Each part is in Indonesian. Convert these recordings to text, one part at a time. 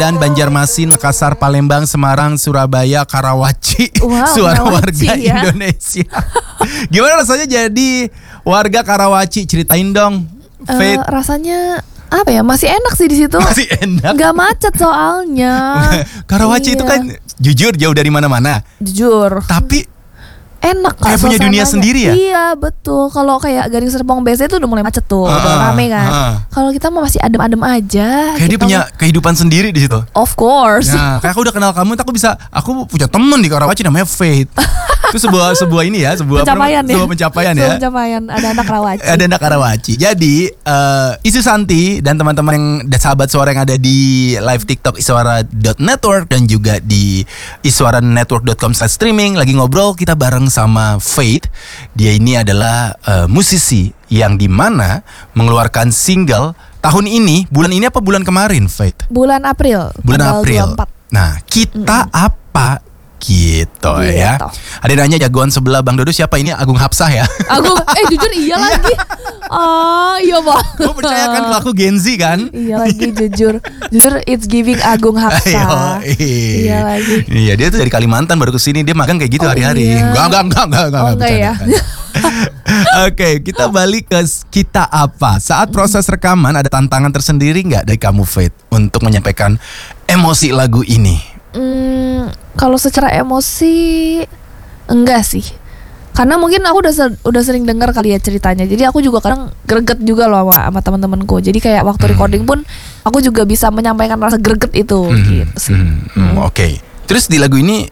Dan Banjarmasin, Makassar, Palembang, Semarang, Surabaya, Karawaci. Wow, Suara Karawaci, warga ya. Indonesia. Gimana rasanya jadi warga Karawaci? Ceritain dong, Faith. Rasanya apa ya? Masih enak sih di situ. Masih enak. Gak macet soalnya. Karawaci itu Iya. kan jujur jauh dari mana-mana. Jujur. Tapi Enak kayak punya dunia suasananya. sendiri ya? Iya betul. Kalau kayak Gading Serpong BC itu udah mulai macet tuh, udah rame kan. Kalau kita mah masih adem-adem aja. kayak dia kita punya mah- kehidupan sendiri di situ. Of course. Nah, kayak aku udah kenal kamu, aku punya temen di Karawaci namanya Faith. Itu sebuah ini ya, Pencapaian ya. sebuah pencapaian ya. Sebuah pencapaian. Ada anak Karawaci. Ada anak Karawaci. Jadi Isu Santi dan teman-teman yang sahabat suara yang ada di live TikTok iswara.network dan juga di iswaranetwork.com/streaming lagi ngobrol kita bareng sama Faith. Dia ini adalah musisi yang dimana mengeluarkan single tahun ini, bulan ini apa bulan kemarin, Faith? Bulan April. Bulan tanggal April. 24. Nah, kita apa? Gitu ya. Gitu. Ada yang nanya jagoan sebelah Bang Dodo siapa? Ini Agung Hapsah ya. Aku jujur iya lagi. Iya bang. Gue percaya kan kalau aku Gen Z kan. Iya lagi jujur it's giving Agung Hapsah. Iya lagi. Iya, dia tuh dari Kalimantan baru kesini. Dia magang kayak gitu Oh, hari-hari. iya. Enggak. Enggak bercanda, ya. bercanda. Oke, kita balik ke kita apa. Saat proses rekaman ada tantangan tersendiri nggak dari kamu, Faith, untuk menyampaikan emosi lagu ini? Kalau secara emosi enggak sih. Karena mungkin aku udah sering dengar kali ya ceritanya. Jadi aku juga kadang greget juga loh sama teman-temanku. Jadi kayak waktu recording pun aku juga bisa menyampaikan rasa greget itu gitu sih. Oke. Terus di lagu ini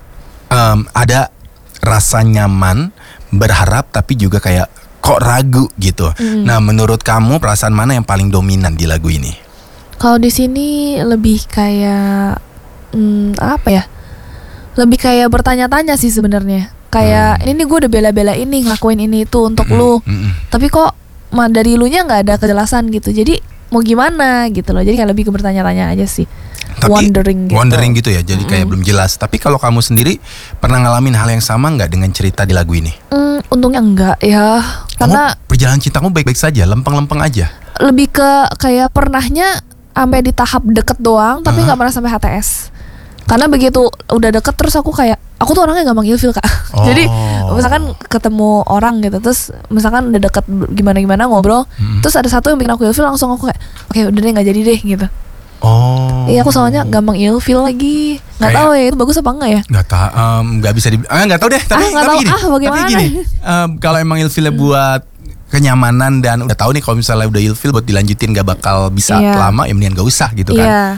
ada rasa nyaman, berharap tapi juga kayak kok ragu gitu. Nah, menurut kamu perasaan mana yang paling dominan di lagu ini? Kalau di sini lebih kayak apa ya? Lebih kayak bertanya-tanya sih sebenarnya. Kayak ini gue udah bela-bela ini ngelakuin ini itu untuk lu. Tapi kok dari lu nya nggak ada kejelasan gitu. Jadi mau gimana gitu loh. Jadi kayak lebih ke bertanya-tanya aja sih. Tapi Wondering gitu ya. Jadi kayak belum jelas. Tapi kalau kamu sendiri pernah ngalamin hal yang sama nggak dengan cerita di lagu ini? Untungnya enggak ya. Karena Perjalanan cintamu baik-baik saja, lempeng-lempeng aja. lebih ke kayak pernahnya sampai di tahap deket doang, tapi nggak pernah sampai HTS. Karena begitu udah deket terus aku tuh orangnya gampang ilfil Kak. Jadi misalkan ketemu orang gitu, terus misalkan udah deket gimana-gimana ngobrol, terus ada satu yang bikin aku ilfil, langsung aku kayak oke udah deh nggak jadi deh gitu. Iya aku soalnya gampang ilfil lagi. Nggak tahu ya itu bagus apa enggak ya? Nggak bisa nggak tahu deh. Tapi nggak tahu. gini, Bagaimana? tapi gini, kalau emang ilfilnya buat kenyamanan dan udah tahu nih kalau misalnya udah ilfil buat dilanjutin gak bakal bisa Iya. lama, ya mendingan gak usah gitu kan. Iya.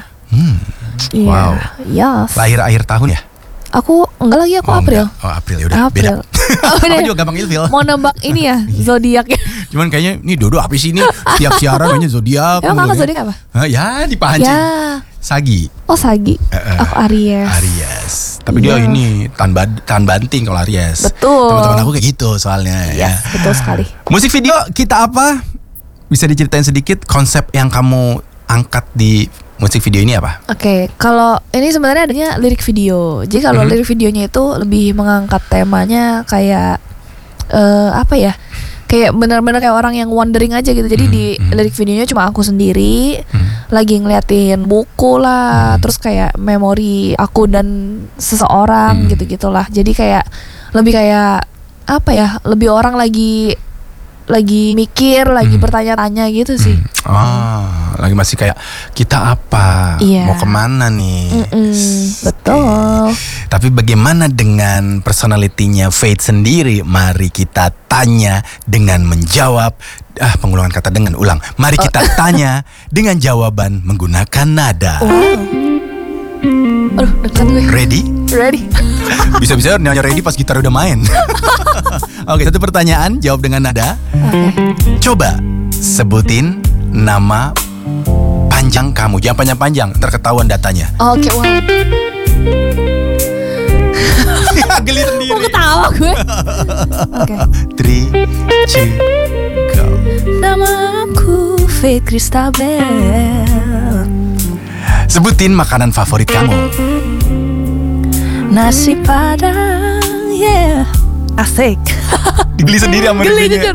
Wow. Yes. Lahir akhir tahun ya? Aku enggak lagi, aku April. Enggak. Oh, April ya udah beda. April. Beda Aku ya? juga gampang ilfil. Mau nembak ini ya zodiak ya? Cuman kayaknya nih Dodo apa sih ini? Setiap siaran kayaknya zodiak. Emang kakak zodiak apa? Ya dipancing. Ya. Sagi. Oh Sagi. Aku Aries. Aries. Tapi dia Iya. ini tahan banting kalau Aries. Betul. Teman-teman aku kayak gitu soalnya ya. Yes, betul sekali. Musik video kita apa? Bisa diceritain sedikit konsep yang kamu angkat di musik video ini apa? Oke, kalau ini sebenarnya adanya lirik video. Jadi kalau lirik videonya itu lebih mengangkat temanya kayak apa ya? Kayak benar-benar kayak orang yang wondering aja gitu. Jadi di lirik videonya cuma aku sendiri lagi ngeliatin buku lah, terus kayak memori aku dan seseorang gitu-gitulah. Jadi kayak lebih kayak apa ya? Lebih orang lagi mikir, lagi bertanya-tanya gitu sih. Lagi masih kayak kita apa? Iya. Mau kemana nih? Betul. Tapi bagaimana dengan personalitinya Faith sendiri? Mari kita tanya dengan menjawab. Pengulangan kata dengan ulang. Mari kita tanya dengan jawaban menggunakan nada. Aduh, dekat gue. Ready? Ready. Bisa-bisa nanya ready pas gitar udah main. Oke, satu pertanyaan, jawab dengan nada. Coba sebutin nama panjang kamu. Jangan panjang-panjang, ntar ketahuan datanya. Oke, wah. Geli sendiri. Mau ketawa gue. Oke. 3, 2, go. Namaku Faith Christabel. Sebutin makanan favorit kamu. Nasi padang, yeah. Asik. Geli sendiri sama Geli reviewnya. jujur.